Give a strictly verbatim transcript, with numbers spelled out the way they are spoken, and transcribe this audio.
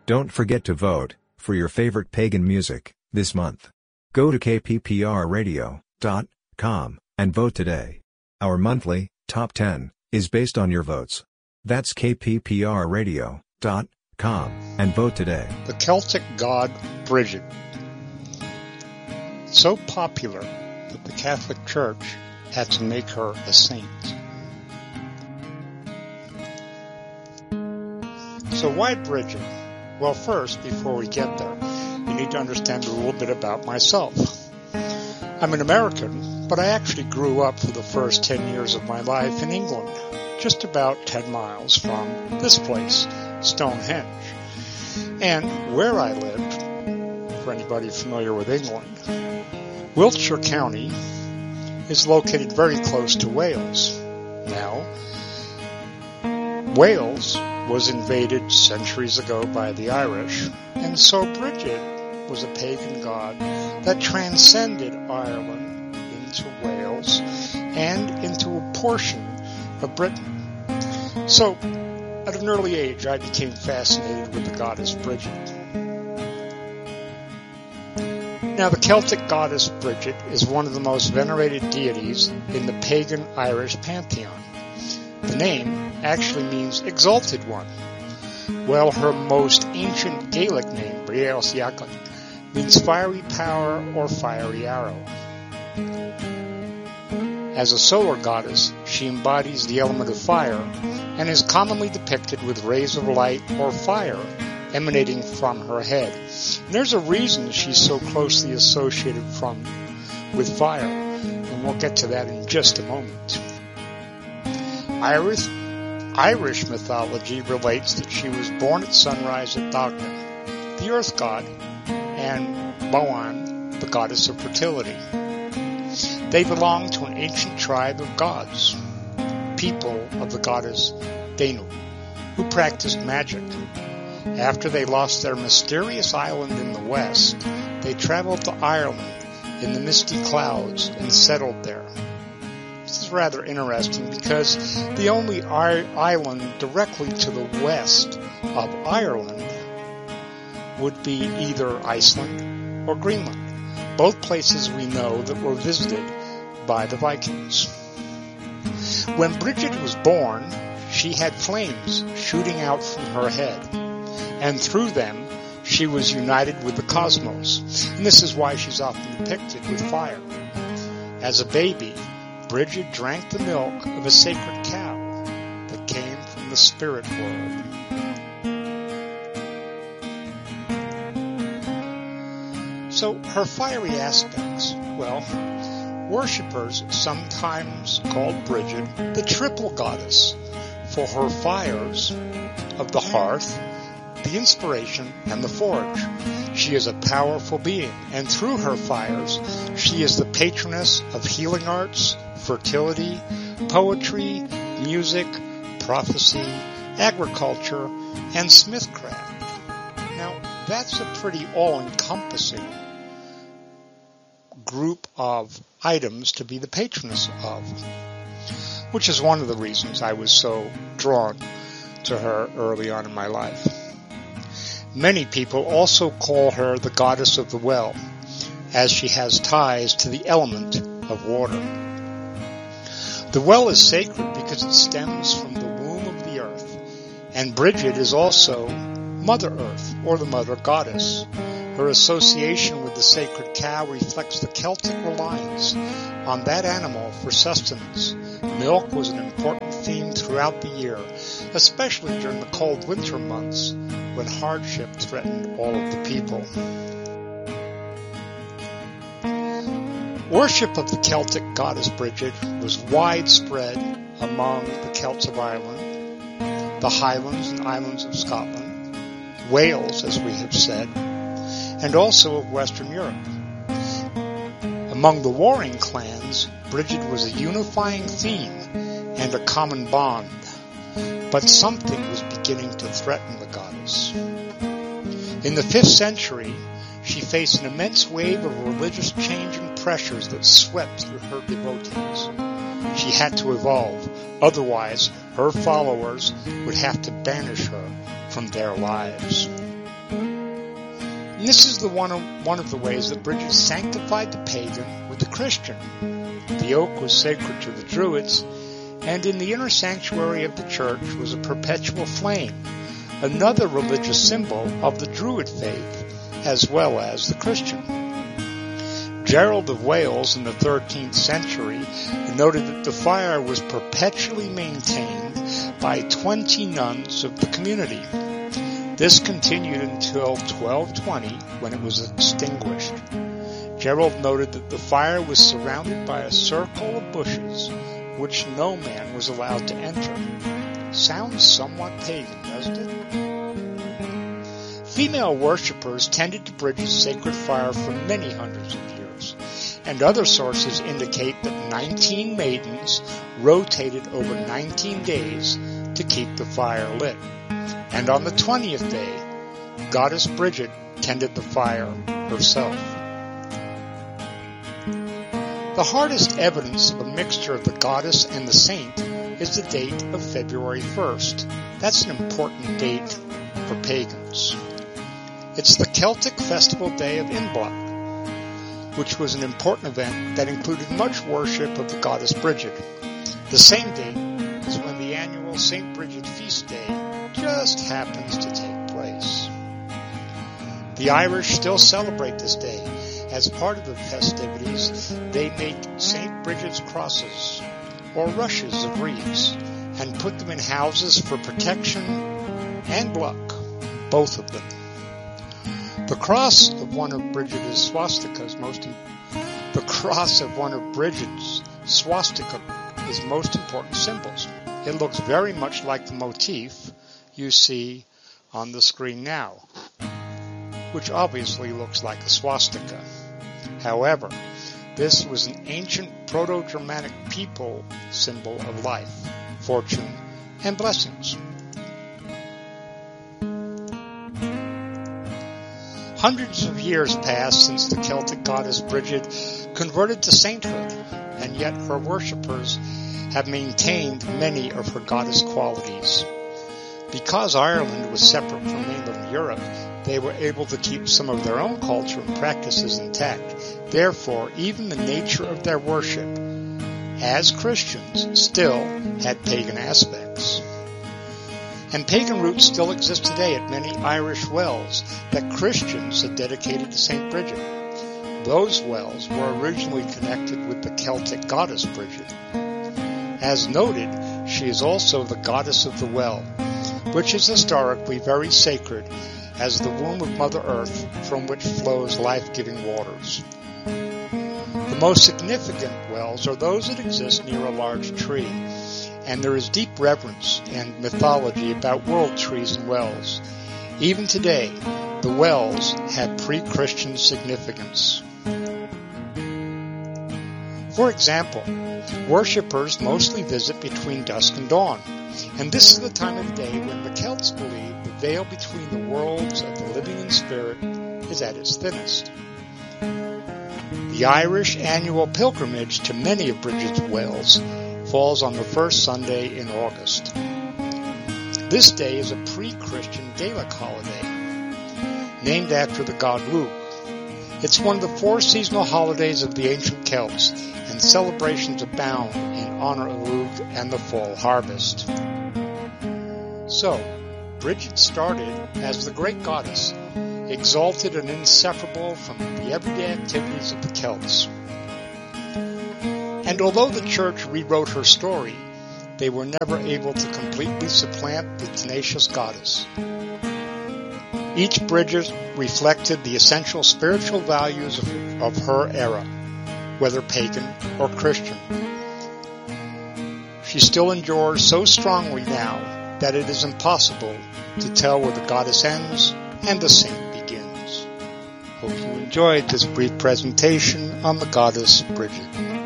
Don't forget to vote for your favorite pagan music this month. Go to k p p r radio dot com and vote today. Our monthly top ten is based on your votes. That's k p p r radio dot com and vote today. The Celtic god Brigid. So popular that the Catholic Church had to make her a saint. So why Brigid? Well, first, before we get there, you need to understand a little bit about myself. I'm an American, but I actually grew up for the first ten years of my life in England, just about ten miles from this place, Stonehenge. And where I lived, for anybody familiar with England, Wiltshire County is located very close to Wales. Now, Wales was invaded centuries ago by the Irish, and so Brigid was a pagan god that transcended Ireland into Wales and into a portion of Britain. So, at an early age, I became fascinated with the goddess Brigid. Now, the Celtic goddess Brigid is one of the most venerated deities in the pagan Irish pantheon. The name actually means exalted one. Well, her most ancient Gaelic name, Briaos Yaakon, means fiery power or fiery arrow. As a solar goddess, she embodies the element of fire and is commonly depicted with rays of light or fire emanating from her head. And there's a reason she's so closely associated from with fire, and we'll get to that in just a moment. Irish, Irish mythology relates that she was born at sunrise at Dagnan, the earth god, and Boan, the goddess of fertility. They belong to an ancient tribe of gods, people of the goddess Danu, who practiced magic. After they lost their mysterious island in the west, they traveled to Ireland in the misty clouds and settled there. This is rather interesting because the only island directly to the west of Ireland would be either Iceland or Greenland, both places we know that were visited by the Vikings. When Brigid was born, she had flames shooting out from her head, and through them she was united with the cosmos, and this is why she's often depicted with fire. As a baby, Brigid drank the milk of a sacred cow that came from the spirit world. So her fiery aspects, well, worshippers sometimes called Brigid the triple goddess for her fires of the hearth, the inspiration, and the forge. She is a powerful being, and through her fires, she is the patroness of healing arts, fertility, poetry, music, prophecy, agriculture, and smithcraft. Now, that's a pretty all-encompassing group of items to be the patroness of, which is one of the reasons I was so drawn to her early on in my life. Many people also call her the goddess of the well, as she has ties to the element of water. The well is sacred because it stems from the womb of the earth, and Brigid is also Mother Earth, or the Mother Goddess. Her association with the sacred cow reflects the Celtic reliance on that animal for sustenance. Milk was an important theme throughout the year, especially during the cold winter months when hardship threatened all of the people. Worship of the Celtic goddess Brigid was widespread among the Celts of Ireland, the Highlands and Islands of Scotland, Wales, as we have said, and also of Western Europe. Among the warring clans, Brigid was a unifying theme and a common bond, but something was beginning to threaten the goddess. In the fifth century, she faced an immense wave of religious change and pressures that swept through her devotees. She had to evolve, otherwise her followers would have to banish her from their lives. And this is the one of, one of the ways that Bridget sanctified the pagan with the Christian. The oak was sacred to the Druids, and in the inner sanctuary of the church was a perpetual flame, another religious symbol of the Druid faith, as well as the Christian. Gerald of Wales in the thirteenth century noted that the fire was perpetually maintained by twenty nuns of the community. This continued until twelve twenty, when it was extinguished. Gerald noted that the fire was surrounded by a circle of bushes, which no man was allowed to enter. Sounds somewhat pagan, doesn't it? Female worshippers tended to Bridget's sacred fire for many hundreds of years, and other sources indicate that nineteen maidens rotated over nineteen days to keep the fire lit. And on the twentieth day, Goddess Bridget tended the fire herself. The hardest evidence of a mixture of the goddess and the saint is the date of February first. That's an important date for pagans. It's the Celtic festival day of Imbolc, which was an important event that included much worship of the goddess Bridget. The same date is when the annual Saint Bridget feast day just happens to take place. The Irish still celebrate this day. As part of the festivities, they make Saint Bridget's crosses, or rushes of wreaths, and put them in houses for protection and luck, both of them. The cross of one of Bridget's swastikas most the cross of one of Bridget's swastika is most important symbols. It looks very much like the motif you see on the screen now, which obviously looks like a swastika. However, this was an ancient Proto-Germanic people symbol of life, fortune, and blessings. Hundreds of years passed since the Celtic goddess Bridget converted to sainthood, and yet her worshippers have maintained many of her goddess qualities. Because Ireland was separate from mainland Europe, they were able to keep some of their own culture and practices intact. Therefore, even the nature of their worship, as Christians, still had pagan aspects. And pagan roots still exist today at many Irish wells that Christians had dedicated to Saint Bridget. Those wells were originally connected with the Celtic goddess Bridget. As noted, she is also the goddess of the well, which is historically very sacred as the womb of Mother Earth from which flows life-giving waters. The most significant wells are those that exist near a large tree, and there is deep reverence and mythology about world trees and wells. Even today, the wells have pre-Christian significance. For example, worshippers mostly visit between dusk and dawn, and this is the time of day when the Celts believe the veil between the worlds of the living and spirit is at its thinnest. The Irish annual pilgrimage to many of Bridget's wells falls on the first Sunday in August. This day is a pre-Christian Gaelic holiday, named after the god Lugh. It's one of the four seasonal holidays of the ancient Celts, and celebrations abound in honor of Lugh and the fall harvest. So, Bridget started as the great goddess, exalted and inseparable from the everyday activities of the Celts. And although the church rewrote her story, they were never able to completely supplant the tenacious goddess. Each Bridget reflected the essential spiritual values of, of her era, whether pagan or Christian. She still endures so strongly now that it is impossible to tell where the goddess ends and the saint begins. Hope you enjoyed this brief presentation on the goddess Bridget.